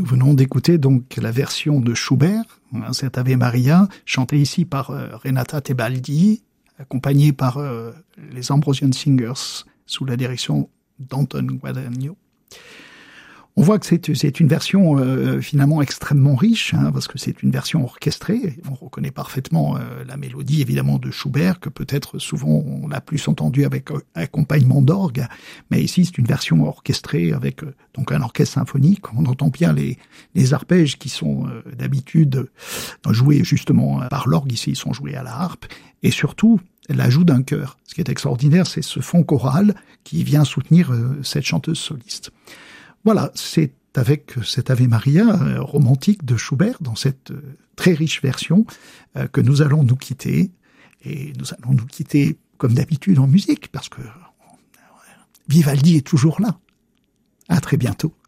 Nous venons d'écouter donc la version de Schubert, cet Ave Maria, chanté ici par Renata Tebaldi, accompagné par les Ambrosian Singers sous la direction d'Anton Guadagno. On voit que c'est une version finalement extrêmement riche, parce que c'est une version orchestrée. On reconnaît parfaitement la mélodie évidemment de Schubert, que peut-être souvent on l'a plus entendu avec accompagnement d'orgue, mais ici c'est une version orchestrée avec donc un orchestre symphonique. On entend bien les arpèges qui sont d'habitude joués justement par l'orgue, ici ils sont joués à la harpe, et surtout l'ajout d'un chœur. Ce qui est extraordinaire, c'est ce fond choral qui vient soutenir cette chanteuse soliste. Voilà, c'est avec cet Ave Maria romantique de Schubert, dans cette très riche version, que nous allons nous quitter. Et nous allons nous quitter comme d'habitude en musique, parce que Vivaldi est toujours là. À très bientôt.